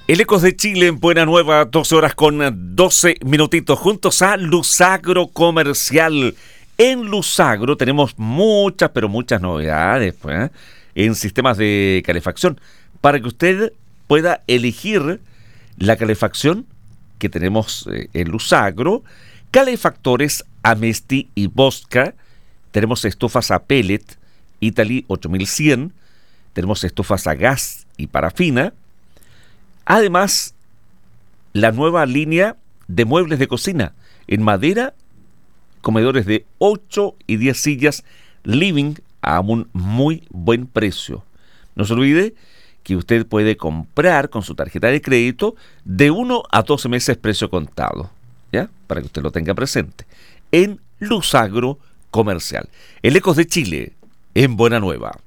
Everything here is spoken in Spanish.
El Ecos de Chile en Buena Nueva, 12 horas con 12 minutitos, juntos a Luzagro Comercial. En Luzagro tenemos muchas, pero muchas novedades pues, en sistemas de calefacción, para que usted pueda elegir la calefacción que tenemos en Luzagro. Calefactores Amesti y Bosca. Tenemos estufas a pellet Italy 8100. Tenemos estufas a gas y parafina. Además, la nueva línea de muebles de cocina en madera, comedores de 8 y 10 sillas, living a un muy buen precio. No se olvide que usted puede comprar con su tarjeta de crédito de 1 a 12 meses precio contado, ¿ya? Para que usted lo tenga presente. En Luzagro Comercial. El Ecos de Chile, en Buena Nueva.